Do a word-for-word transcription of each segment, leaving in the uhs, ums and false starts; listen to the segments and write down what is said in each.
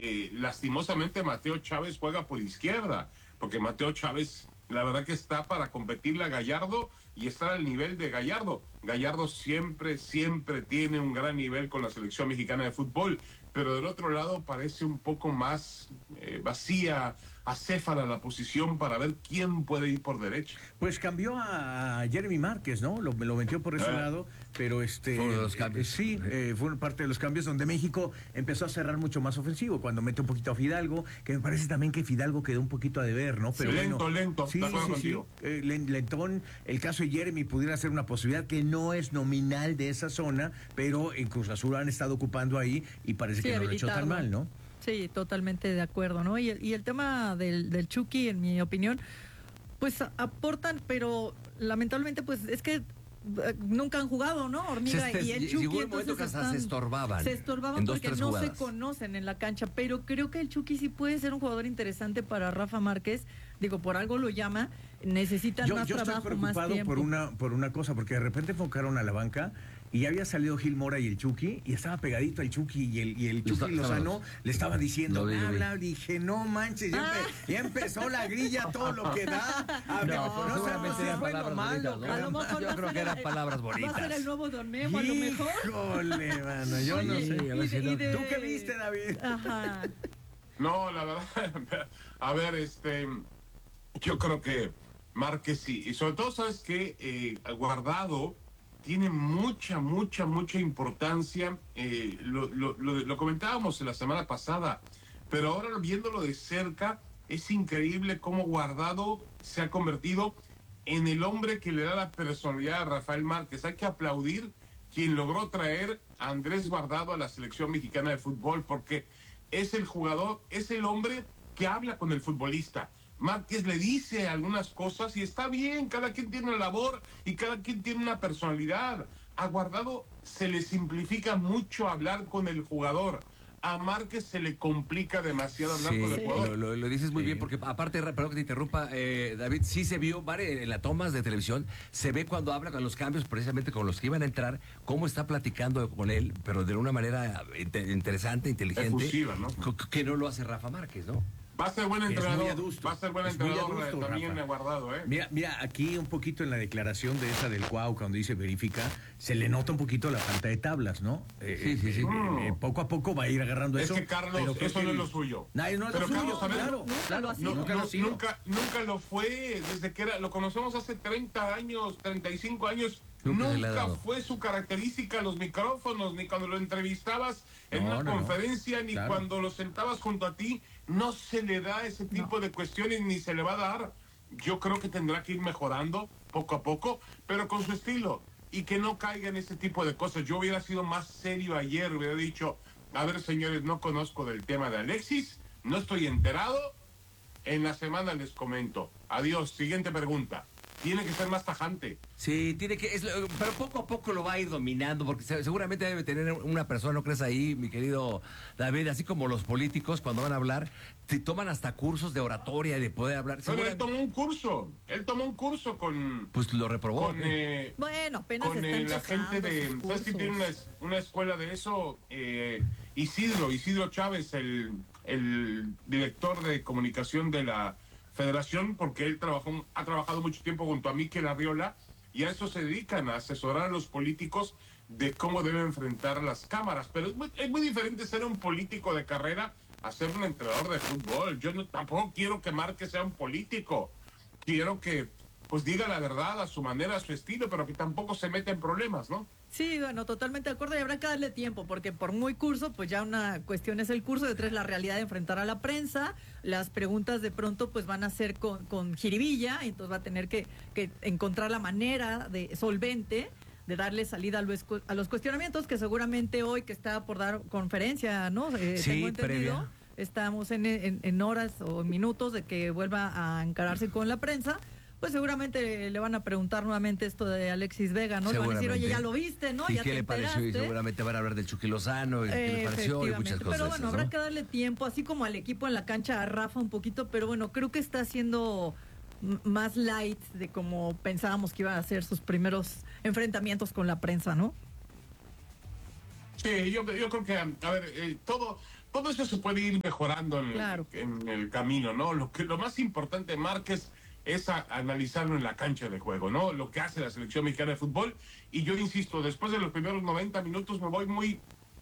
eh, lastimosamente Mateo Chávez juega por izquierda, porque Mateo Chávez la verdad que está para competirle a Gallardo y estar al nivel de Gallardo. Gallardo siempre, siempre tiene un gran nivel con la selección mexicana de fútbol, pero del otro lado parece un poco más eh, vacía, acéfala la posición para ver quién puede ir por derecha. Pues cambió a Jeremy Márquez, ¿no? Lo, lo metió por ese Ah. lado, pero este... Fue uno de los cambios. Eh, sí, eh, fue parte de los cambios donde México empezó a cerrar mucho más ofensivo, cuando mete un poquito a Fidalgo, que me parece también que Fidalgo quedó un poquito a deber, ¿no? Pero Sí, lento, bueno, lento, sí, de acuerdo sí, contigo. sí. Eh, lentón, el caso de Jeremy pudiera ser una posibilidad que no es nominal de esa zona, pero en Cruz Azul han estado ocupando ahí y parece Sí, que no lo ha hecho tan habilitarlo. mal, ¿no? Sí, totalmente de acuerdo, ¿no? Y el, y el tema del, del Chucky, en mi opinión, pues a- aportan, pero lamentablemente, pues es que eh, nunca han jugado, ¿no? Hormiga Se- se- y el llegó Chucky, un momento entonces que hasta están- se estorbaban Se estorbaban en dos, porque tres no jugadas. se conocen en la cancha, pero creo que el Chucky sí puede ser un jugador interesante para Rafa Márquez. Digo, por algo lo llama, necesitan Yo, más yo estoy trabajo, más preocupado tiempo. por una, por una cosa, porque de repente enfocaron a la banca y ya había salido Gil Mora y el Chucky, y estaba pegadito el Chucky y el, y el Chucky Está- Lozano le estaban diciendo, Lo vi, lo vi. habla, dije, no manches, ya, Ah. empe- ya empezó la grilla, todo lo que da. A ver, No, no, seguramente sabemos si eran fue palabras malo, bonitas, ¿no? A lo mejor Yo va a creo ser que eran el- palabras Va a ser bonitas. el nuevo Don Memo, a lo mejor. Híjole, mano, yo no Oye, sé. Sí, a ver y si de- no- y de- ¿Tú qué viste, David? Ajá. No, la verdad, a ver, este, yo creo que Márquez sí, y sobre todo, ¿sabes qué? Eh, Guardado tiene mucha, mucha, mucha importancia, eh, lo, lo, lo, lo comentábamos la semana pasada, pero ahora viéndolo de cerca, es increíble cómo Guardado se ha convertido en el hombre que le da la personalidad a Rafael Márquez. Hay que aplaudir quien logró traer a Andrés Guardado a la selección mexicana de fútbol, porque es el jugador, es el hombre que habla con el futbolista. Márquez le dice algunas cosas y está bien, cada quien tiene una labor y cada quien tiene una personalidad. A Guardado se le simplifica mucho hablar con el jugador. A Márquez se le complica demasiado hablar Sí, con el Sí. jugador. lo, lo- lo dices muy Sí. bien, porque aparte, perdón que te interrumpa, eh, David, sí se vio, vale, en las tomas de televisión, se ve cuando habla con los cambios, precisamente con los que iban a entrar, cómo está platicando con él, pero de una manera inte- interesante, inteligente, Efusiva, ¿no? co- que no lo hace Rafa Márquez, ¿no? Va a ser buen Es muy entrenador. adusto, Va a ser buen es muy entrenador adusto, eh, también Rafa. Guardado, ¿eh? Mira, mira, aquí un poquito en la declaración de esa del Cuau, cuando dice verifica, se le nota un poquito la falta de tablas, ¿no? Eh, Sí, sí, sí. eh, Mm. eh, poco a poco va a ir agarrando Es eso. que Carlos, pero creo eso que no es el- lo suyo. No, no es Pero lo suyo, Carlos, a ver, claro. nunca claro, lo ha sido. No, nunca no, lo ha sido. nunca, nunca lo fue, desde que era, lo conocemos hace treinta años, treinta y cinco años, Nunca se le ha nunca dado. fue su característica los micrófonos, ni cuando lo entrevistabas en No, una no, no. conferencia, ni Claro. cuando lo sentabas junto a ti, no se le da ese tipo de cuestiones, ni se le va a dar. Yo creo que tendrá que ir mejorando poco a poco, pero con su estilo, y que no caiga en ese tipo de cosas. Yo hubiera sido más serio ayer, hubiera dicho, a ver señores, no conozco del tema de Alexis, no estoy enterado, en la semana les comento. Adiós, siguiente pregunta. Tiene que ser más tajante. Sí, tiene que, es lo- pero poco a poco lo va a ir dominando, porque se- seguramente debe tener una persona, ¿no crees ahí, mi querido David? Así como los políticos cuando van a hablar, te toman hasta cursos de oratoria y de poder hablar. Pero él Seguramente- tomó un curso, él tomó un curso con, pues lo reprobó. con, ¿eh? eh, Bueno, apenas con están eh, la empezando gente de, sus ¿sabes quién tiene una, cursos. es- una escuela de eso? Eh, Isidro, Isidro Chávez, el, el director de comunicación de la federación, porque él trabajó, ha trabajado mucho tiempo junto a Mikel Arriola, y a eso se dedican, a asesorar a los políticos de cómo deben enfrentar las cámaras. Pero es muy, es muy diferente ser un político de carrera a ser un entrenador de fútbol. Yo no, tampoco quiero que Márquez sea un político. Quiero que pues diga la verdad a su manera, a su estilo, pero que tampoco se meta en problemas, ¿no? Sí, bueno, totalmente de acuerdo y habrá que darle tiempo porque por muy curso, pues ya una cuestión es el curso, de tres la realidad de enfrentar a la prensa, las preguntas de pronto pues van a ser con, con jiribilla, entonces va a tener que, que encontrar la manera de solvente de darle salida a los, a los cuestionamientos que seguramente hoy que está por dar conferencia, ¿no? Eh, Sí, tengo entendido. previa. Estamos en, en, en horas o minutos de que vuelva a encararse con la prensa. Pues seguramente le van a preguntar nuevamente esto de Alexis Vega, ¿no? Le van a decir, oye, ya lo viste, ¿no? ¿Y ya qué te le pareció? Y enteraste. seguramente van a hablar del Chucky Lozano, y qué le pareció y muchas Efectivamente. cosas. Pero bueno, esas, habrá ¿no? que darle tiempo, así como al equipo en la cancha, a Rafa un poquito, pero bueno, creo que está haciendo m- más light de como pensábamos que iban a ser sus primeros enfrentamientos con la prensa, ¿no? Sí, yo, yo creo que, a ver, eh, todo, todo eso se puede ir mejorando en, Claro. en el camino, ¿no? Lo que lo más importante, Márquez, es a, analizarlo en la cancha de juego, ¿no? Lo que hace la selección mexicana de fútbol. Y yo insisto, después de los primeros noventa minutos me voy muy,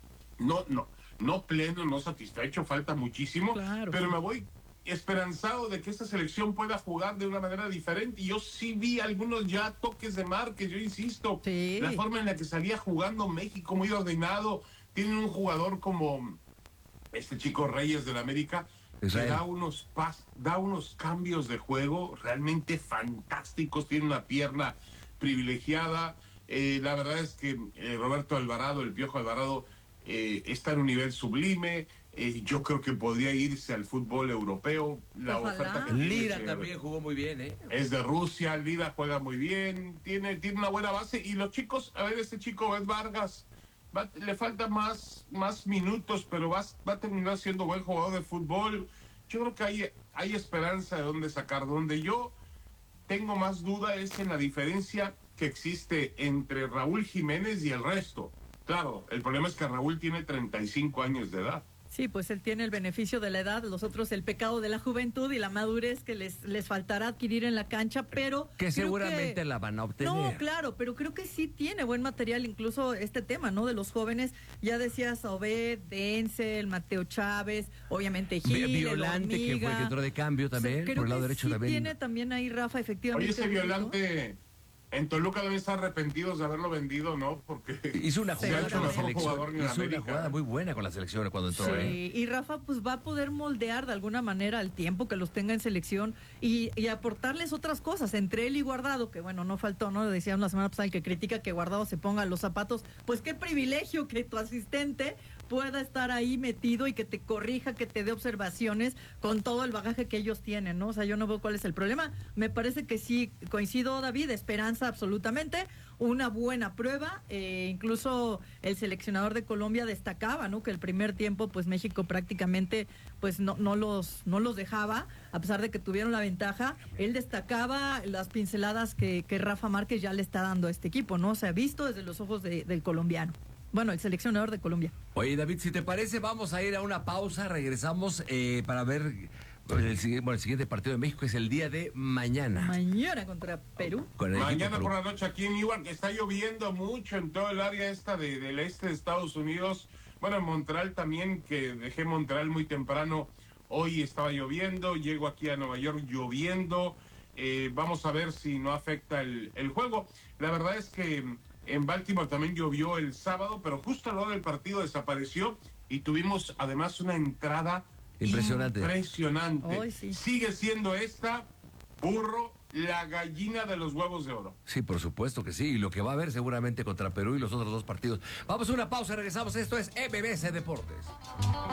no, no, no pleno, no satisfecho, falta muchísimo, Claro. pero me voy esperanzado de que esta selección pueda jugar de una manera diferente. Y yo sí vi algunos ya toques de Márquez, yo insisto, Sí. la forma en la que salía jugando México, muy ordenado. Tienen un jugador como este chico Reyes del América, Israel. que da unos pas, da unos cambios de juego realmente fantásticos, tiene una pierna privilegiada. Eh, la verdad es que eh, Roberto Alvarado, el Piojo Alvarado, eh, está en un nivel sublime. Eh, yo creo que podría irse al fútbol europeo. La Ojalá. oferta que tiene Lira es, también jugó muy bien, ¿eh? es de Rusia. Lira juega muy bien, tiene, tiene una buena base. Y los chicos, a ver, este chico es Vargas. Va, le falta más, más minutos, pero va, va a terminar siendo buen jugador de fútbol. Yo creo que hay, hay esperanza de dónde sacar. Donde yo tengo más duda es en la diferencia que existe entre Raúl Jiménez y el resto. Claro, el problema es que Raúl tiene treinta y cinco años de edad. Sí, pues él tiene el beneficio de la edad, los otros el pecado de la juventud y la madurez que les, les faltará adquirir en la cancha, pero... Que creo seguramente que- la van a obtener. No, claro, pero creo que sí tiene buen material, incluso este tema, ¿no? De los jóvenes, ya decías Obed, Denzel, Mateo Chávez, obviamente Vi- Gil, el Violante, que fue el que Hormiga. entró de cambio también, Creo por el lado que derecho sí también. tiene también ahí Rafa, efectivamente. Oye, ese el mérito. Violante en Toluca deben estar arrepentidos de haberlo vendido, ¿no? Porque Hizo una Se jugada ha hecho con la mejor selección. jugador en Hizo una América. jugada muy buena con la selección cuando entró, ¿eh? Sí, y Rafa pues va a poder moldear de alguna manera el tiempo que los tenga en selección y, y aportarles otras cosas, entre él y Guardado, que bueno, no faltó, ¿no? Decíamos la semana pasada el que critica que Guardado se ponga los zapatos, pues qué privilegio que tu asistente pueda estar ahí metido y que te corrija, que te dé observaciones con todo el bagaje que ellos tienen, ¿no? O sea, yo no veo cuál es el problema. Me parece que sí, coincido, David, esperanza absolutamente, una buena prueba, eh, incluso el seleccionador de Colombia destacaba, ¿no? Que el primer tiempo, pues México prácticamente, pues no, no los, no los dejaba, a pesar de que tuvieron la ventaja, él destacaba las pinceladas que, que Rafa Márquez ya le está dando a este equipo, ¿no? O sea, visto desde los ojos de- del colombiano. Bueno, el seleccionador de Colombia. Oye, David, si te parece, vamos a ir a una pausa. Regresamos eh, para ver el, sigui- bueno, el siguiente partido de México, es el día de mañana. Mañana contra Perú. Con el mañana equipo por Perú. la noche aquí en Newark está lloviendo mucho en todo el área esta de, del este de Estados Unidos. Bueno, en Montreal también, que dejé Montreal muy temprano. Hoy estaba lloviendo, llego aquí a Nueva York lloviendo. Eh, vamos a ver si no afecta el, el juego. La verdad es que en Baltimore también llovió el sábado, pero justo a la hora del partido desapareció y tuvimos además una entrada Impresionante. impresionante. Ay, sí. Sigue siendo esta, burro, la gallina de los huevos de oro. Sí, por supuesto que sí. Y lo que va a haber seguramente contra Perú y los otros dos partidos. Vamos a una pausa, regresamos. Esto es M B C Deportes.